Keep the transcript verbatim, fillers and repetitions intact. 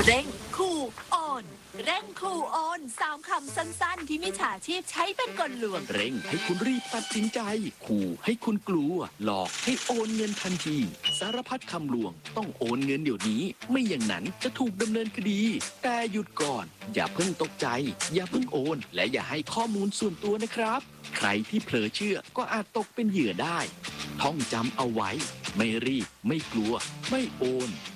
เร่งคูโอนเร่งคูโอนสามคำสั้นๆที่มิจฉาชีพใช้เป็นกลลวงเร่งให้คุณรีบตัดสินใจขู่ให้คุณกลัวหลอกให้โอนเงินทันทีสารพัดคำลวงต้องโอนเงินเดี๋ยวนี้ไม่อย่างนั้นจะถูกดำเนินคดีแต่หยุดก่อนอย่าเพิ่งตกใจอย่าเพิ่งโอนและอย่าให้ข้อมูลส่วนตัวนะครับใครที่เผลอเชื่อก็อาจตกเป็นเหยื่อได้ท่องจำเอาไว้ไม่รีบไม่กลัวไม่โอน